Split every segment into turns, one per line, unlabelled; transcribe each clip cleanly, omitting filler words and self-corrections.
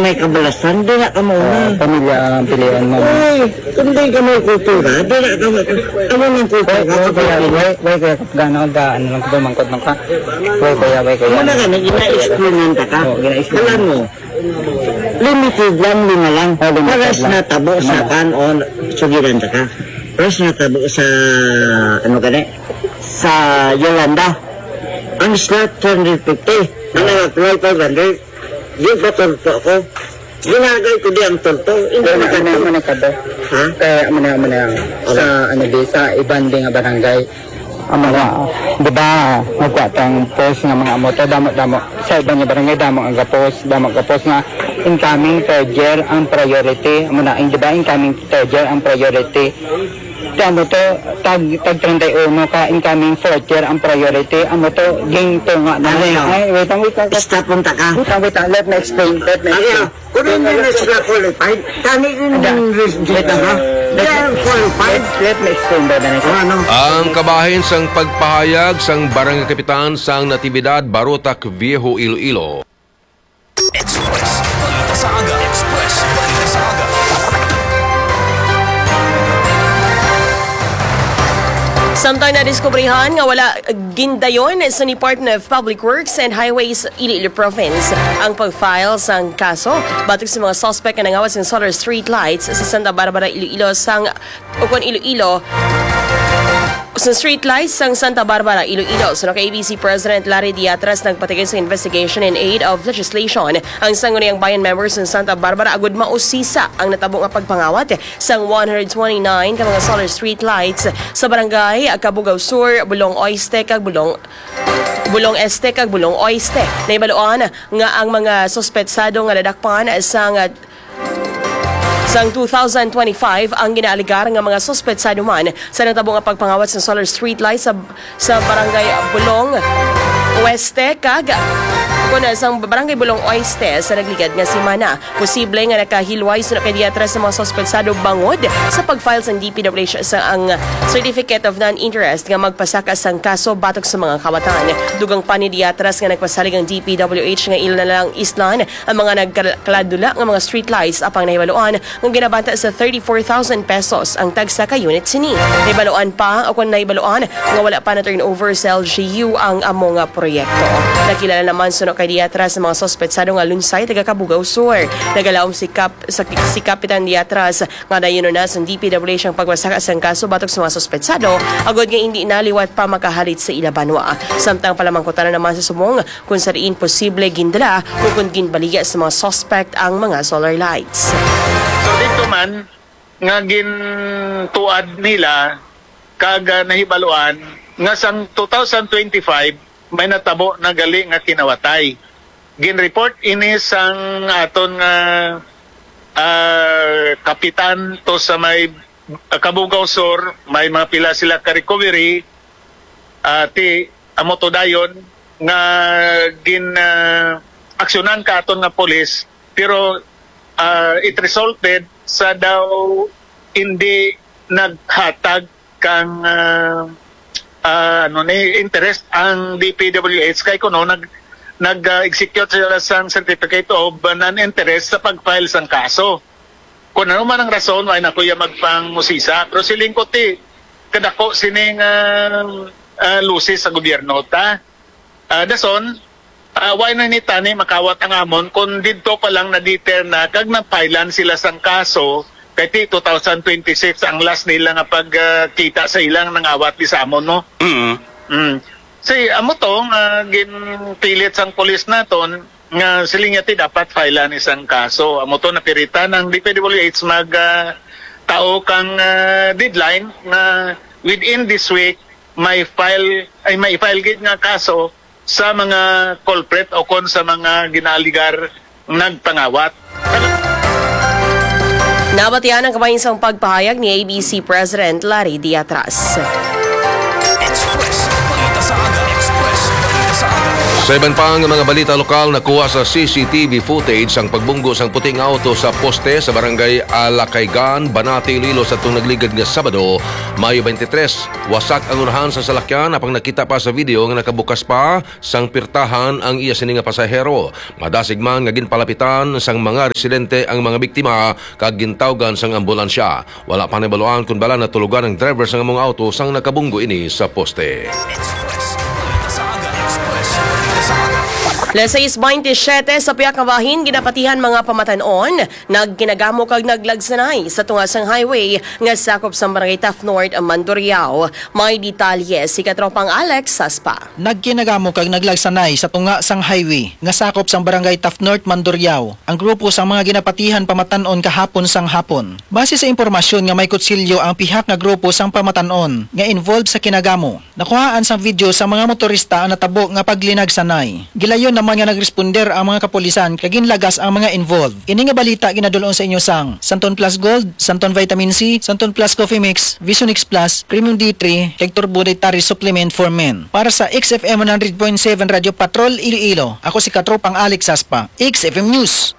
may kabalasan, di na ka mauna.
Pamilya ang pilihan mo.
Uy, kung di ka may kultura, di na ka may ano ng kultura ka.
Gano'n ka, ano lang ka, mangkot lang ka. Way kuya.
Muna ka, gina-explain ka. Alam mo, limited lang, lima lang. Paras natabo sa kanon, sugiran ka. Paras natabo sa, ano ka sa Yolanda. Ang slot 250. Ang nag-apply 500. Di ba torto ako? Ginagay ko di ang torto. Hindi na ka na. Ha?
Kaya mana sa ano di sa ibang di nga barangay. Di ba nagkwatang post nga mga moto damo sa ibang nga barangay damo ang gapos nga incoming third year ang priority. Di ba incoming third year ang priority. Amo to tag 31 ka incoming fourth year ang priority. Amo to ging to nga na. Ay wait lang.
Stop punta ka.
Wait, let me explain.
Kung hindi na sila qualified, kami rin yung dito ha. They are qualified.
Let me explain ba na
Ang kabahin sang pagpahayag sang barangay kapitan sang Natividad Barotac Viejo Iloilo.
Express Balita sa Aga. Express Balita sa Aga.
Samtang nadiskubrihan nga wala gindayon sa Department of Public Works and Highways Iloilo Province ang pag-file sang kaso batok sa mga suspect na nangawat ng solar street lights sa Santa Barbara, Iloilo sang Iloilo sa street lights sang Santa Barbara, Iloilo. So, ABC President Larry Diatras nagpatigay sa investigation in aid of legislation. Ang sangguniang bayan members ng Santa Barbara agud mausisa ang natabong nga pagpangawat sang 129 ka mga solar street lights sa barangay Kabugaw Sur, Bulong Oeste kag Bulong Este kag Bulong Oeste. Naibaloan nga ang mga suspetsado nga nadakpan sang 2025 ang ginaligar nga mga suspetsado man sa natabong nga pagpangawat sa solar street lights sa barangay Bulong Oeste kag kuna sang barangay Bulong Oeste sa nagligad nga si Mana. Posible nga nakahilway sa pediatra sa mga suspetsado bangod sa pag-file sang DPWH sa ang Certificate of Non-Interest nga magpasaka sang kaso batok sa mga kawatan. Dugang pa ni Diatras nga nagpasalig ang DPWH nga ilan na lang islan ang mga nagkaladula nga mga street lights apang nahibaluan ang ginabanta sa 34,000 pesos ang tagsa ka unit sini. Nahibaluan pa o kung nahibaluan nga wala pa na turnover sa LGU ang among proyekto. Nakilala naman suno kay Diatras sa mga suspetsado nga lunsay taga Kabugaw Sur. Nagalaom si Kapitan Diatras nga dayon na sa DPWH ang pagwasaka sa kaso batok sa mga suspetsado agod nga hindi naliwat pa makahalit sa ilabanwa. Samtang palamangkutan na naman sa sumong kung sariin posible gindala o kung ginbaliga sa mga suspect ang mga solar lights.
So dito man nga gintuad nila kag nahibaluan nga sang 2025 may natabo na gali nga kinawatay. Gin-report ini sang aton nga kapitan to sa may Kabugaw Sur, may mga pila sila ka recovery ti amo to dayon nga aksyonan ka aton nga police pero it resulted sa daw hindi naghatag kang interest ang DPWH kay kuno nag-execute sila sang certificate of non-interest sa pag-file sang kaso. Kung ano man ang rason ay nakuya magpangmusisa pero siling ko ti kadako sining lusis sa gobyerno ta. Dason why na ni tani makawat ang amon kung didto pa lang na-deter na kag na-filean sila sang kaso kay 2026 ang last nila nga pagkita sa ilang nangawat di sa amon no. Say amo to ginpilit sang pulis naton nga siling ti dapat filean isang kaso. Amo to napiritan ng DPWH mag tao kang deadline nga within this week may file gid nga kaso sa mga culprit o kon sa mga ginaligar nagpangawat.
Nabatian ang kabayinsang pagpahayag ni ABC President Larry Diatras.
Express Balita sa Aga. Express Balita sa Aga.
Sa iban pang mga balita lokal, nakuha sa CCTV footage ang pagbunggo sang puting auto sa poste sa barangay Alacaygan, Banati, Iloilo sa itong nagligad nga Sabado, Mayo 23. Wasak ang unahan sa salakyan apang nakita pa sa video nga nakabukas pa sang pirtahan ang iya sini nga pasahero. Madasig man nga ginpalapitan sang mga residente ang mga biktima kag gintawgan sang ambulansya. Wala pa nabaluan kung bala natulugan ang driver sang mga auto sang nakabunggo ini sa poste.
Express. Balita sa aga. Express. Balita sa aga.
Las 6:27 sa piyak nga bahin ginapatihan mga pamatanon nagginagamo kag naglagsanay sa tungasang highway nga sakop sa Barangay Taft North, Mandurriao. May detalye si katropang Alex Saspa.
Nagkinagamo kag naglagsanay sa tunga sang highway nga sakop sang Barangay Taft North, Mandurriao ang grupo sang mga ginapatihan pamatanon kahapon sang hapon. Base sa impormasyon nga may kutsilyo ang pihak nga grupo sang pamatanon nga involved sa kinagamo. Nakuhaan sang video sa mga motorista ang natabo nga paglinag sanay. Gilayon naman nga nagresponder ang mga kapulisan kag ginlagas ang mga involved. Ini nga balita ginadulon sa inyo sang Santon Plus Gold, Santon Vitamin C, Santon Plus Coffee Mix, Vision X Plus, Premium D3, kag Turbo Dietary Supplement for Men. Para sa XFM 100.7 Radio Patrol Iloilo, ako si katropang Alex Saspa, XFM News.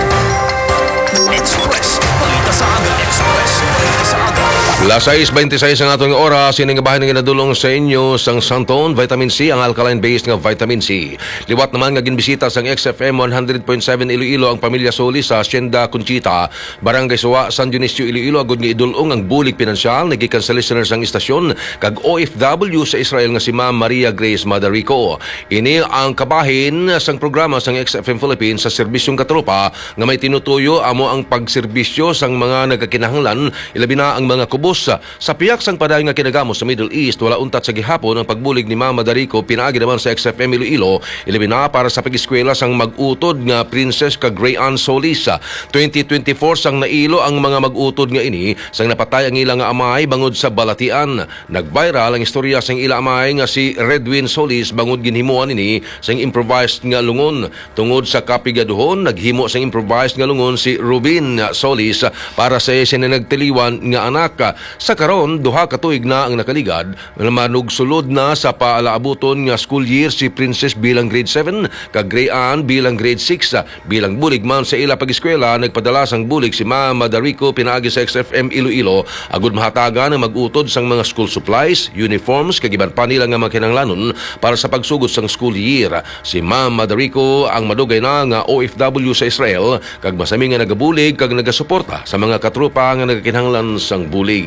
Express. Balita sa aga. Express. Balita sa aga.
Las 6:26 ang atong oras, sining bahin nga ginadulong sa inyo sang Santon Vitamin C, ang alkaline-based nga vitamin C. Liwat naman nga ginbisita sang XFM 100.7 Iloilo ang pamilya Solis sa Hacienda Conchita, Barangay Suwa, San Dionisio, Iloilo, agud nga idulong ang bulig pinansyal nagikan sa listeners sang istasyon kag OFW sa Israel nga si Ma'am Maria Grace Madarico. Ini ang kabahin sang programa sang XFM Philippines sa serbisyong katropa nga may tinutuyo amo ang pagserbisyo sang mga nagakinahanglan, ilabi na ang mga kubos sa piyak sang paday nga kinagamo sa Middle East. Wala untat sa gihapon ang pagbulig ni Ma'am Madarico pinaagi naman sa XFM Iloilo, ilabi na para sa pag-eskwela sang mag-utod nga Princess kag Rayan Solis. 2024 sang nailo ang mga mag-utod nga ini sang napatay ang ilang nga amay bangod sa balatian. Nag-viral ang istorya sang ila amay nga si Redwin Solis bangod ginhimuan ini sang improvised nga lungon. Tungod sa kapigaduhon, naghimo sang improvised nga lungon si Rubin Solis para sa nagtiliwan nga anak. Sa karon, duha ka tuig na ang nakaligad, manugsulod na sa paalaabuton nga school year si Princess bilang grade 7, kag Rayan bilang grade 6. Bilang bulig man sa ila pag-eskwela, nagpadala sang bulig si Ma'am Madarico pinaagi sa XFM Iloilo, agud mahatagan ang mag-utod sang mga school supplies, uniforms, kag iban pa nila nga makinahanglanon para sa pagsugod sang school year. Si Ma'am Madarico ang madugay na nga OFW sa Israel, kag masami nga nagabulig kag nagasuporta sa mga katrupa nga nagakinahanglan sang bulig.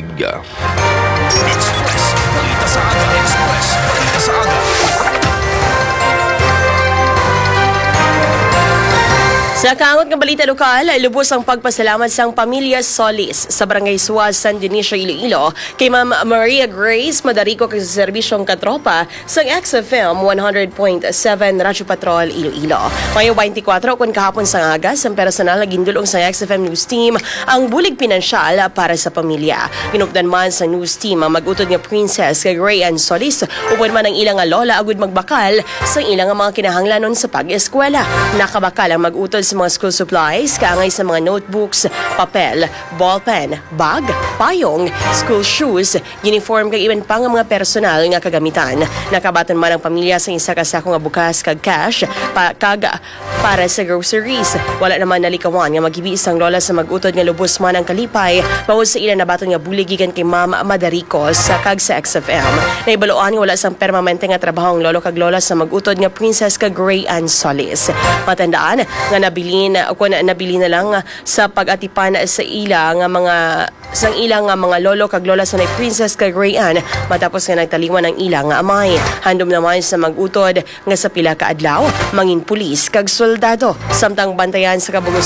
Express. Balita sa aga. Express. Balita sa aga.
Sa kaangot nga balita lokal, lubos ang pagpasalamat sang pamilya Solis sa Barangay Suaz, San Dionisio, Iloilo kay Ma'am Maria Grace Madarico kay sa serbisyong katropa sang XFM 100.7 Radyo Patrol Iloilo. Mayo 24 kun kahapon sang agas ang personal na gindulong sa XFM News Team ang bulig pinansyal para sa pamilya. Ginugdan man sa news team ang mag-utod nga Princess kay Rayan Solis upod man ang ilang nga lola agud magbakal sa ilang nga mga kinahanglanon sa pag-eskwela. Nakabakal ang mag-utod sa mga school supplies, kaangay sa mga notebooks, papel, ballpen, bag, payong, school shoes, uniform kag iban pang mga personal nga kagamitan. Nakabatan man ang pamilya sa isa ka sako nga bukas kag cash para sa groceries. Wala naman nalikawan nga magibis ang lola sa mag-utod nga lubos man ang kalipay bawod sa ilan na baton nga bulig gikan kay Ma'am Madarico sa kag sa XFM. Naibaloan nga wala sang permanente nga trabaho ang lolo kag lola sa mag-utod nga Princess kag Rayan Solis. Matandaan nga nabili na lang sa pag-atipan sa ilang mga lolo kag lola sa nay Princess kag Rayan matapos nga nagtaliwan ang ilang nga amay. Handom naman sa mag-utod nga sa pila ka adlaw mangin pulis kag soldado samtang bantayan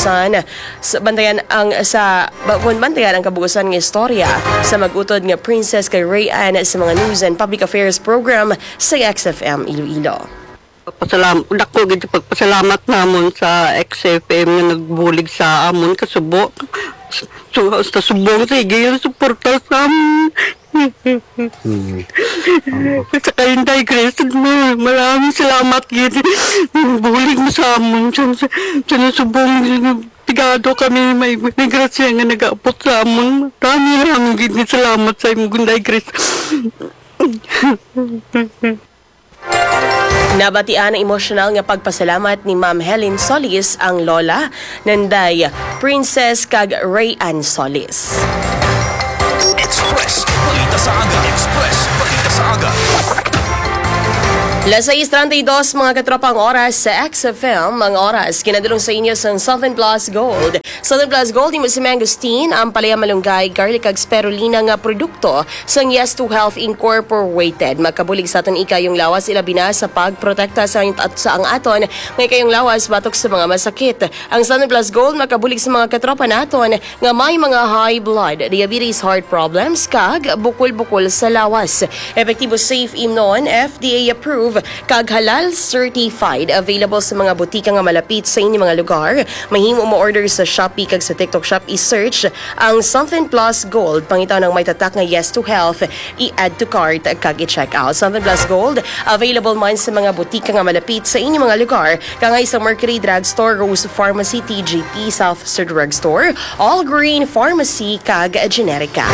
ang kabugusan nga istorya sa mag-utod nga Princess kag Rayan sa mga news and public affairs program sa XFM Iloilo.
Pagpasalamat namon sa XFM nga nagbulig sa amon kasubo. Sa subong sige suporta sa amon. Sa kainday Grace, maraming salamat gid. Bulig mo sa amon sa subong tigado kami may grasya nga nag-aapot sa amon. Maraming gid salamat sa imong Gunday Grace.
Nabatian ang emosyonal nga pagpasalamat ni Ma'am Helen Solis ang lola nanday Princess kag Rayan Solis.
Express, balita sa aga. Express, balita sa aga.
Las 6:32 mga katropang oras sa XFM, mga oras kinadulong sa inyo sa Southern Plus Gold. Southern Plus Gold, imo si Mangosteen, ang palaya malunggay, garlic ag spirulina nga produkto sa Yes to Health Incorporated. Magkabulig sa aton ikayong lawas ilabi na sa pagprotekta sa ang aton may kayong lawas batok sa mga masakit. Ang Southern Plus Gold makabulig sa mga katropa naton nga may mga high blood, diabetes, heart problems kag bukol-bukol sa lawas. Epektibo, safe, imnon, FDA approved kag halal certified, available sa mga butika nga malapit sa inyong mga lugar. Mahimo mo order sa Shopee kag sa TikTok Shop, i-search ang Something Plus Gold, pangitaw ng may tatak nga Yes to Health, i-add to cart kag i-check out. Something Plus Gold available man sa mga butika nga malapit sa inyong mga lugar, kangay sa Mercury Drugstore, Rose Pharmacy, TGP, South Sir Drugstore, All Green Pharmacy kag Generica.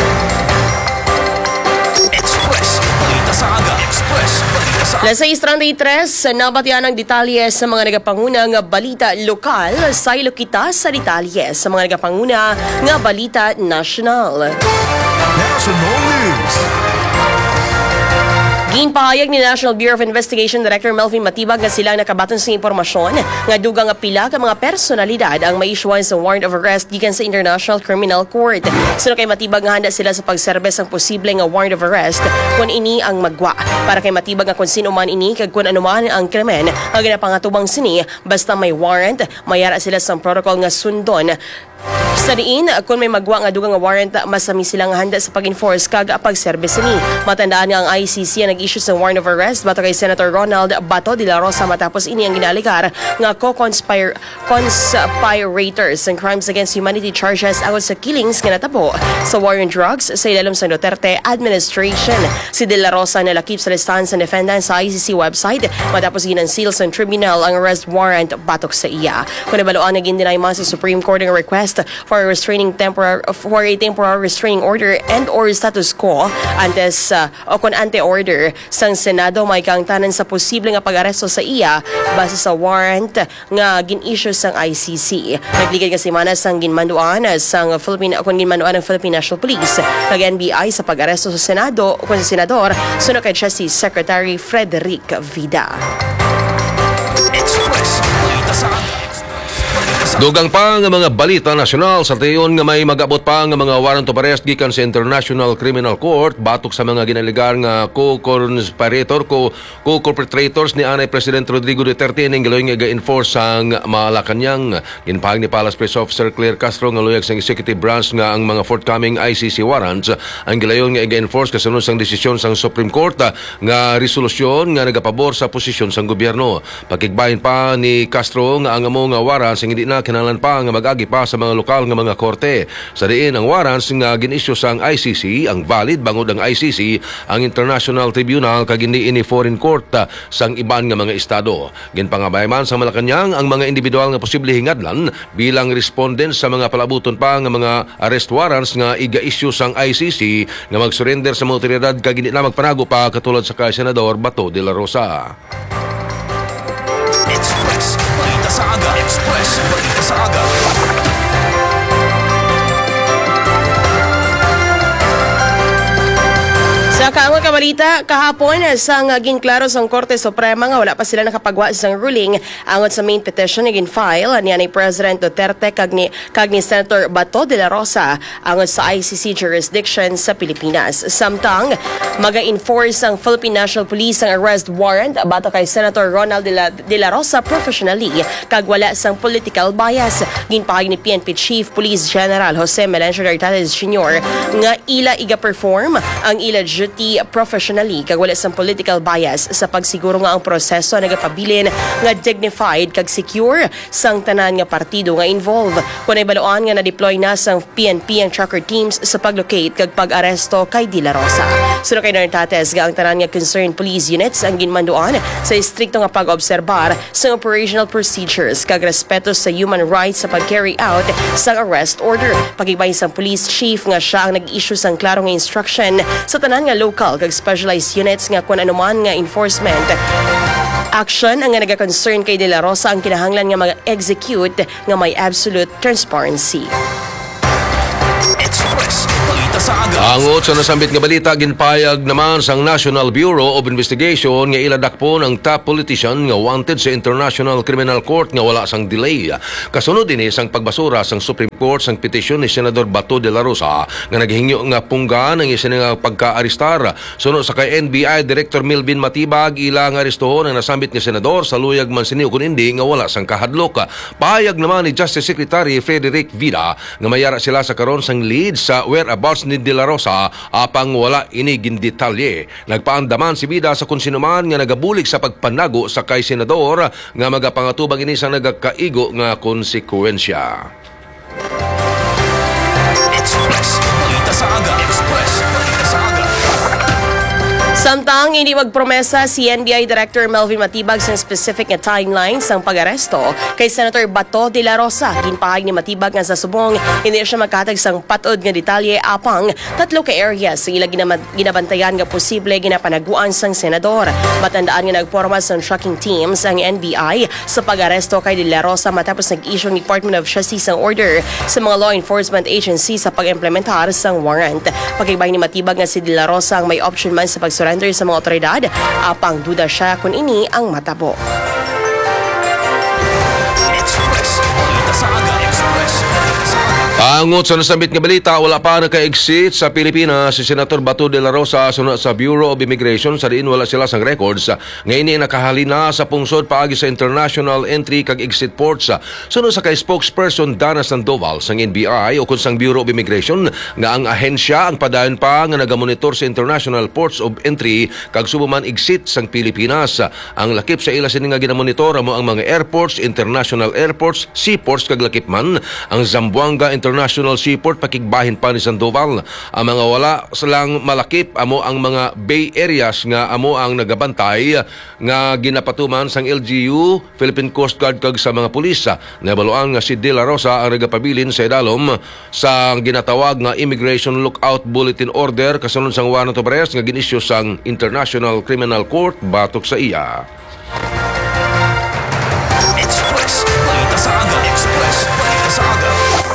Express, balita sa aga. Express, balita sa aga.
Las 6:33, nabatian ang detalye sa mga nagapanguna nga balita lokal, saylo kita sa detalye sa mga nagapanguna nga balita national.
National News.
Ginpahayag ni National Bureau of Investigation Director Melvin Matibag nga silang nakabaton sa impormasyon nga dugang nga pila ka mga personalidad ang ma-issuean sa warrant of arrest gikan sa International Criminal Court. Suno kay Matibag nga handa sila sa pagserbes ang posible nga warrant of arrest kung ini ang magwa. Para kay Matibag nga kung sino man ini kag kung ano man ang krimen ang ginapangatubang sini, basta may warrant, mayara sila sa protocol nga sundon. Sa diin, kung may magwa nga dugang nga warrant, masami silang handa sa pag-enforce kag pag-serbes ni. Matandaan nga ang ICC ang nag-issue sa warrant of arrest bato kay Senator Ronald Bato de la Rosa matapos ini ang ginaligar nga conspirators and crimes against humanity charges agod sa killings nga natabo sa war on drugs sa ilalim sa Duterte administration. Si de la Rosa nalakip sa listahan sa defendant sa ICC website matapos ginansil sa tribunal ang arrest warrant batok sa iya. Kung nabaluan na gindinay man sa Supreme Court ang request for a temporary restraining order and or status quo antes o kon ante order sang Senado may kang tanan sa posible nga pag-aresto sa iya base sa warrant nga gin-issue sang ICC. Nagligid nga semana sang ginmanduan sang Philippine National Police kag NBI sa pag-aresto sa Senado o sa senador suno kay Justice Secretary Frederick Vida.
Express, balita sa aga.
Dugang pa nga mga balita nasyonal sa tayon nga may mag-abot pa nga mga warrant of arrest gikan sa International Criminal Court batok sa mga ginaligar nga co-perpetrators ni Anay President Rodrigo Duterte ning galoy nga ga-enforce sang Malacanang. Ginpahag ni Palace Press Officer Claire Castro nga luyag sang executive branch nga ang mga forthcoming ICC warrants ang gilayon nga ga-enforce kasunod sang desisyon sang Supreme Court nga resolusyon nga nagapabor sa posisyon sang gobyerno. Pagkigbahin pa ni Castro nga ang amo nga warrants hindi na kinahanglan pa nga mag-agi pa sa mga lokal nga mga korte. Sa diin ang warrants nga gin-issue sang ICC ang valid bangod ang ICC ang International Tribunal kag hindi ini foreign court sang iban nga mga estado. Ginpangabayman sa Malacanang ang mga individual nga posible hingadlan bilang respondents sa mga palabuton pa nga mga arrest warrants nga iga-issue sang ICC nga mag-surrender sa mga otoridad kag hindi na magpanago pa katulad sa kay Senador Bato de la Rosa.
Express, balita sa aga. Express, balita sa aga.
Sa kaangon kabalita, kahapon sang ginklaro sang Korte Suprema nga wala pa sila nakapagwa sang ruling angot sa main petition nga gin-file ni President Duterte kag ni Senator Bato de la Rosa angot sa ICC jurisdiction sa Pilipinas. Samtang maga-enforce ang Philippine National Police ang arrest warrant bato kay Senator Ronald de la Rosa professionally kag wala sang political bias. Ginpahag ni PNP Chief Police General Jose Melencio Dartates Jr. nga ila iga-perform ang ila duty professionally kag wala sang political bias sa pagsiguro nga ang proseso nagapabilin nga dignified kag secure sang tanan nga partido nga involved. Kunay baloan nga na-deploy na sang PNP ang tracker teams sa paglocate kag pag-aresto kay De La Rosa. Suno kay Dartates nga ang tanan nga concerned police units ang ginmanduan sa istrikto nga pag-obserbar sa operational procedures kag respeto sa human rights sa pag-carry out sang arrest order. Pagigbahin sang police chief nga siya ang nag-issue sang klaro nga instruction sa tanan nga local kag kag specialized units nga kun anuman nga enforcement action ang nga naga-concern kay De La Rosa ang kinahanglan nga mag-execute nga may absolute transparency.
Express. Balita sa aga.
Angot sa nasambit nga balita, ginpayag naman sang National Bureau of Investigation nga iladakpon ang top politician nga wanted sa International Criminal Court nga wala sang delay. Kasunod din sang pagbasura sang Supreme Court sang petisyon ni Senador Bato de la Rosa nga naghingyo nga punggan ang isa nga pagka-aristar. Sunod sa kay NBI Director Melvin Matibag, ilang aristohon ang nasambit nga senador sa luyag man siniw kun hindi nga wala sang kahadlok. Pahayag naman ni Justice Secretary Frederick Vida nga mayara sila sa karon sang lead sa whereabouts ni De La Rosa apang wala ini gindetalye. Nagpaandaman si Vida sa kung sinuman nga nagabulig sa pagpanago sa kay senador nga magapangatubang ini sa nagakaigo nga konsekwensya.
Express. Balita sa aga. Express. Balita sa aga.
Samtang hindi magpromesa si NBI Director Melvin Matibag sa specific nga timeline sang pag-aresto kay Senator Bato de la Rosa. Ginpahayag ni Matibag nga sa subong hindi siya magkatag sang patod nga detalye apang tatlo ka areas sa ilang ginabantayan nga posible ginapanaguan sang senador. Matandaan nga nagporma sang tracking teams ang NBI sa pag-aresto kay de la Rosa matapos nag-issue ng Department of Justice ang order sa mga law enforcement agency sa pag-implementar sang warrant. Pagkibay ni Matibag nga si de la Rosa ang may option man sa pagsurrender sa mga otoridad, apang duda siya kung ini ang matabo.
Express. Balita sa aga. Express. Balita sa aga.
Angot sa nasambit nga balita, wala pa naka-exit sa Pilipinas si Senator Bato de la Rosa sunod sa Bureau of Immigration sa diin wala sila sang records. Ngayon ni nakahalina sa pungsod paagi sa international entry kag exit ports. Sunod sa kay spokesperson Dana Sandoval sang NBI o kun sang Bureau of Immigration nga ang ahensya ang padayon pa nga nagamonitor sa international ports of entry kag subuman exit sang Pilipinas. Ang lakip sa ila sini nga ginamonitor mo ang mga airports, international airports, seaports kag lakip man ang Zamboanga International Seaport pakigbahin pa ni Sandoval. Ang mga wala silang malakip amo ang mga bay areas nga amo ang nagabantay nga ginapatuman sang LGU, Philippine Coast Guard kag sa mga pulis. Nabaluan nga si De La Rosa ang nagapabilin sa idalom sa ginatawag nga Immigration Lookout Bulletin Order kasunod sang warrant of arrest nga ginisyu sang International Criminal Court batok sa iya.
Express. Balita sa aga. Express. Balita sa aga.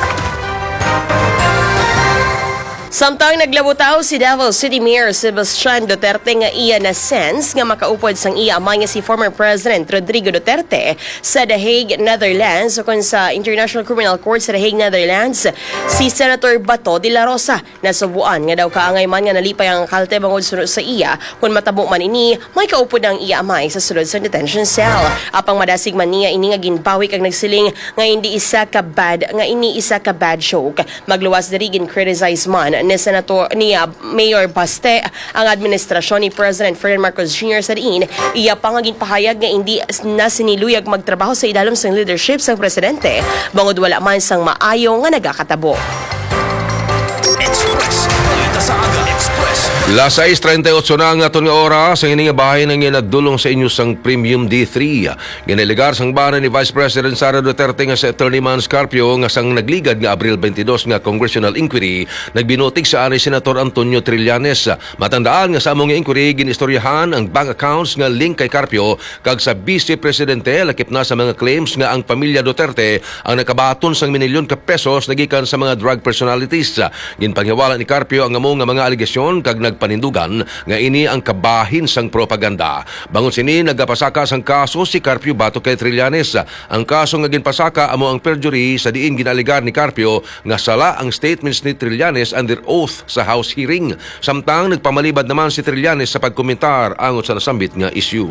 Samtang naglabutaw si Davao City Mayor Sebastian Duterte nga iya na sense nga makaupod sang iya amay nga si former President Rodrigo Duterte sa The Hague, Netherlands o sa International Criminal Court sa The Hague, Netherlands si Senator Bato de la Rosa. Nasubuan nga daw kaangay man nga nalipay ang kalte bangod sunod sa iya kung matabo man ini may kaupod ang iya amay sa sunod sa detention cell. Apang madasig man niya ini nga ginpawik ang nagsiling nga ini isa ka bad joke. Magluwas diri gin-criticize man ni Mayor Baste ang administrasyon ni President Ferdinand Marcos Jr. sa diin iya pangaging pahayag nga hindi na siniluyag magtrabaho sa idalom sang leadership sang presidente bangod wala man sang maayo nga nagakatabo.
Express. Balita sa aga. Express.
Las 6:38 na ang aton nga oras ang ini nga bahay nang ginadulong sa inyo sang Premium D3. Giniligar sang bana ni Vice President Sara Duterte nga sa Attorney Man Scarpio nga sang nagligad nga Abril 22 nga congressional inquiry nagbinutig sa ani Senator Antonio Trillanes. Matandaan nga sa among inquiry ginistoryahan ang bank accounts nga link kay Carpio kag sa Vice Presidente lakip na sa mga claims nga ang pamilya Duterte ang nakabaton sang minilyon ka pesos nagikan sa mga drug personalities. Ginpanghiwala ni Carpio ang among nga mga aligasyon kag panindugan nga ini ang kabahin sang propaganda. Bangon sini nagapasaka sang kaso si Carpio batok kay Trillanes. Ang kaso nga ginpasaka amo ang perjury sa diin ginaligar ni Carpio nga sala ang statements ni Trillanes under oath sa House hearing. Samtang nagpamalibad naman si Trillanes sa pagkomentar angot sa nasambit nga issue.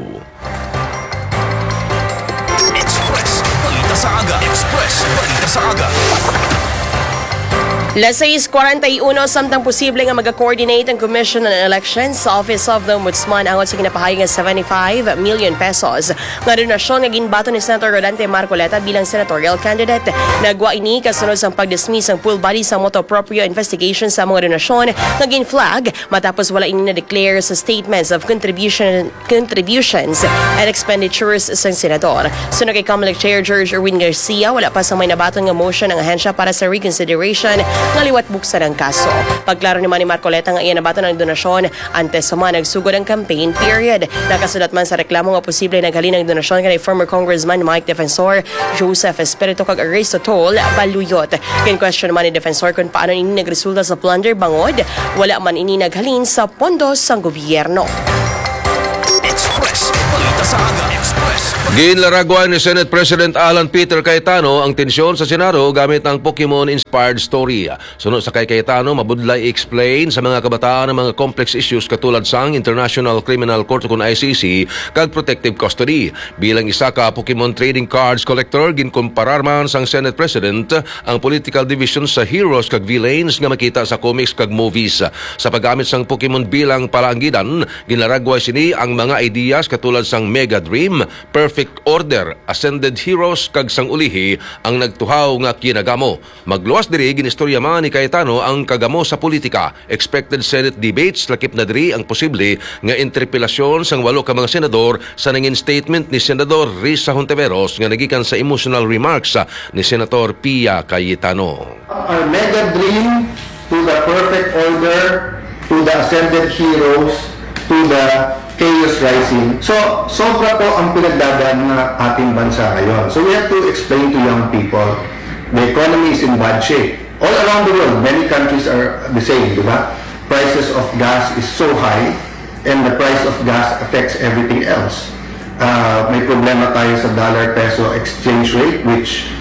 Express. Balita sa aga. Express. Balita sa aga.
Las 6:41 samtang posible nga mag-coordinate ang Commission on Elections sa Office of the Ombudsman angot sa ginapahayag nga 75 million pesos nga donasyon nga ginbato ni Senator Rodante Marcoleta bilang senatorial candidate. Nagwa ini kasunod sang pag-dismiss ang full body sa motu proprio investigation sa mga donasyon nga gin-flag matapos wala ini na-declare sa statements of contributions and expenditures sa senador. Sunod kay Comelec Chair George Erwin Garcia, wala pa sa may nabaton nga motion ang ahensya para sa reconsideration nga liwat buksan ang kaso. Pagklaro ni Manny Marcoleta nga iyan nabato ng donasyon antes suma nagsugod ang campaign period. Nakasulat man sa reklamo nga posible naghalin ng donasyon kanay former Congressman Mike Defensor Joseph Espiritu kag Aristotol Baluyot. Kin-question naman ni Defensor kung paano ini nagresulta sa plunder bangod, wala man ini naghalin sa pondo sang gobyerno.
Express. Balita sa aga. Express.
Ginlaragwan ni Senate President Alan Peter Cayetano ang tensyon sa Senado gamit ang Pokemon-inspired story. Sunod sa kay Cayetano, mabudlay explain sa mga kabataan ang mga complex issues katulad sang International Criminal Court kung ICC kag protective custody. Bilang isa ka Pokemon trading cards collector, ginkumparar man sang Senate President ang political division sa heroes kag villains nga makita sa comics kag movies. Sa paggamit sang Pokemon bilang palanggidan, ginlaragway sini ang mga ideas katulad sang Mega Dream, Perfect Order, Ascended Heroes kag sang ulihi ang nagtuhaw nga kinagamo. Magluwas diri ginistorya man ni Cayetano ang kagamo sa politika. Expected Senate debates lakip na diri ang posible nga interpelasyon sang 8 ka mga senador sa nangin statement ni Senador Risa Hontiveros nga nagikan sa emotional remarks ni Senator Pia Cayetano.
Our mega dream to the perfect order, to the ascended heroes, to the chaos rising. So, sobra po ang pinagdadaan ng ating bansa ngayon. So, we have to explain to young people, the economy is in bad shape. All around the world, many countries are the same, di ba? Prices of gas is so high, and the price of gas affects everything else. May problema tayo sa dollar-peso exchange rate, which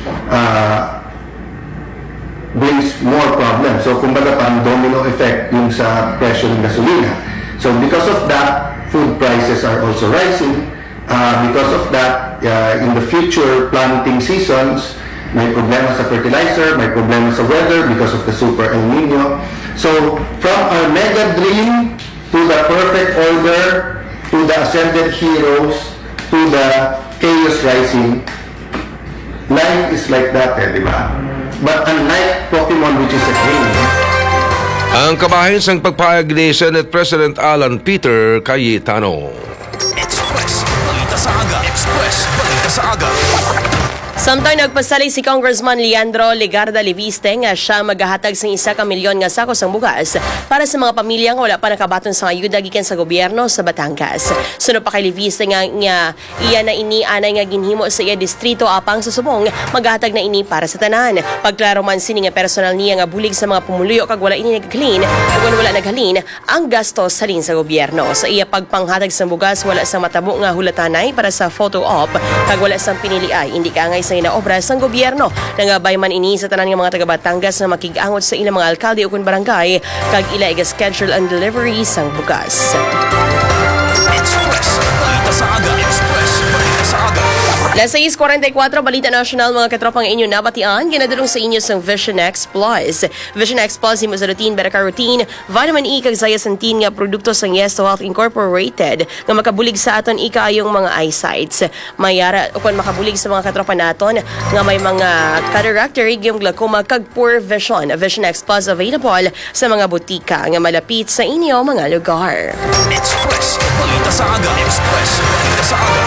brings more problems. So, kumbaga parang domino effect yung sa presyo ng gasolina. So, because of that, food prices are also rising. Because of that, in the future planting seasons, may problema sa fertilizer, may problema sa weather because of the super El Nino. So, from our mega dream to the perfect order, to the ascended heroes, to the chaos rising, life is like that, di ba? But unlike Pokemon, which is a game,
Ang kabahin sang pagpahayag ni Senate President Alan Peter Cayetano.
Express. Balita sa aga. Express. Balita sa aga.
Samtang nagpasali si Congressman Leandro Legarda Leviste nga siya maghahatag sa 1 milyon nga sakos ng bugas para sa mga pamilya nga wala pa nakabaton sa ayuda gikan sa gobyerno sa Batangas. Sunod pa kay Leviste nga iya na ini anay nga ginhimo sa iya distrito apang sa Subong, maghatag na ini para sa tanan. Pagklaro man sini nga personal niya nga bulig sa mga pumuluyo kag wala ini naghalin ug wala naghalin ang gastos salin sa gobyerno. Sa iya pagpanghatag sa bugas wala sa matabo nga hulatanay para sa photo op kag wala sang piniliay indi kaangay sa inaobra sang gobyerno. Nangabay man ini sa tanan nga mga taga Batangas na makig-angot sa ilang mga alkalde ug barangay kag ila iga-schedule ang delivery sang bugas.
Express. Balita sa aga. Express. Balita sa aga.
Las 6:44, Balita National, mga katropang inyo nabatian, ginadulong sa inyo sang Vision X Plus. Vision X Plus, himo sa routine, beta-carotene, vitamin E, kag zeaxanthin nga produkto sang Yesto Health Incorporated, nga makabulig sa aton ikaayong mga eyesights. Mayara, upon makabulig sa mga katropa naton, nga may mga cataract, pterygium, glaucoma, kag poor vision. Vision X Plus available sa mga butika nga malapit sa inyo mga lugar.
Express. Balita sa aga. Express. Balita sa aga.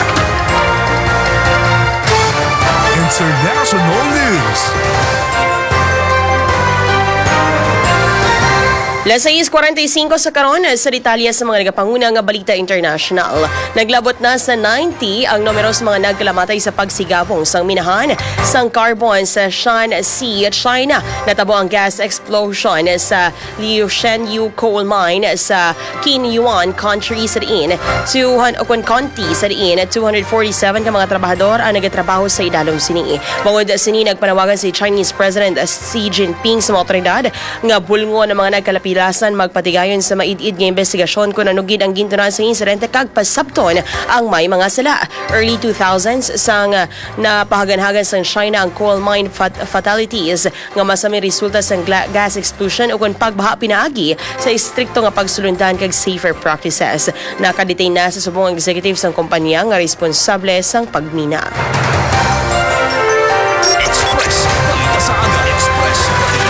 International News.
Las 6:45 sa karon sa detalye sa mga nagapanguna nga balita international. Naglabot na sa 90 ang numero sa mga nagkalamatay sa pagsigabong sang minahan sang carbon sa Shanxi, China. Natabo ang gas explosion sa Liushenyu coal mine sa Qinyuan County sa diin. 200 County sa diin, 247 ka mga trabahador ang nagatrabaho sa idalom sini. Bangod sini nagpanawagan si Chinese President Xi Jinping sa mga otoridad nga bulngon ng mga nagkalapilasan magpatigayon sa maid-id nga investigasyon kung anugid ang gintunan sa insidente kag pasabton ang may mga sala. Early 2000s sang napahaganhagan sa China ang coal mine fatalities nga masami resulta sa gas explosion o kung pagbaha pinaagi sa istrikto nga pagsulundan kag safer practices. Nakadetain na sa subong executive sang kompanya nga responsable sang pagmina.
Express. Balita sa aga. Express. Balita sa aga.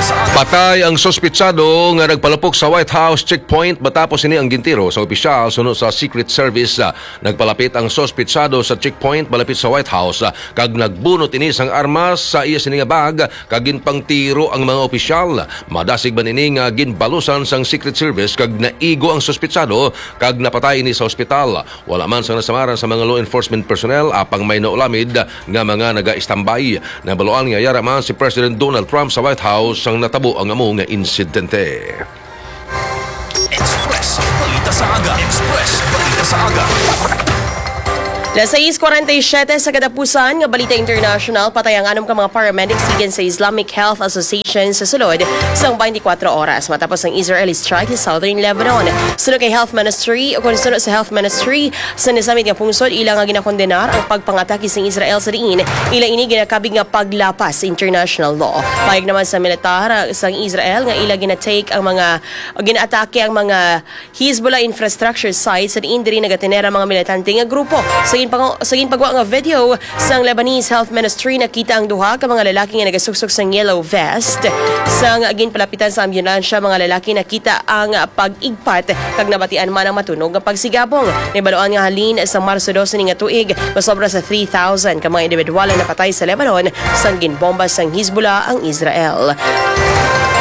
Patay ang sospitsado nga nagpalapok sa White House checkpoint matapos ini ang gintiro sa opisyal sunod sa Secret Service. Nagpalapit ang sospitsado sa checkpoint malapit sa White House kag nagbunot ini sang armas sa iya sini nga bag kag ginpangtiro ang mga opisyal. Madasig man ini nga ginbalusan sang Secret Service kag naigo ang sospitsado kag napatay ini sa ospital. Wala man sang nasamaran sa mga law enforcement personnel apang may naulamid nga mga naga-istambay. Nabaluan nga yara man si President Donald Trump sa White House ang natabo ang amo nga insidente.
Express, balita sa aga. Express, balita sa aga.
Las 6:47 sa katapusan nga balita international, patay ang 6 ka mga paramedics gikan sa Islamic Health Association sa sulod sang 24 oras matapos ang Israeli strike sa Southern Lebanon. Sunod kay Health Ministry o sunod sa Health Ministry sa nasamit nga pungsod ilang nga ginakondenar ang pagpangatake sa Israel sa diin. Ila ini ginakabig nga paglapas sa international law. Payag naman sa militar sa Israel nga ila ginatake ang mga ginaatake ang mga Hezbollah infrastructure sites sa diin diri nagatenera mga militante nga grupo. Sa ginpagawa nga video sang Lebanese Health Ministry nakita ang duha ka mga lalaki nga nagasuksok sang yellow vest. Sang ginpalapitan sa ambulansya mga lalaki nakita ang pag-igpat kag nabatian man ang matunog nga pagsigabong. Nibaloan nga halin sa Marso 12 ni nga tuig masobra sa 3,000 ka mga individual na napatay sa Lebanon sang ginbomba sang Hezbollah ang Israel.